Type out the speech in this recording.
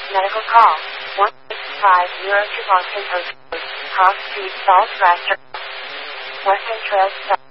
Medical call. 1650 to Boston Post. Cross Street, Salt Western Trails.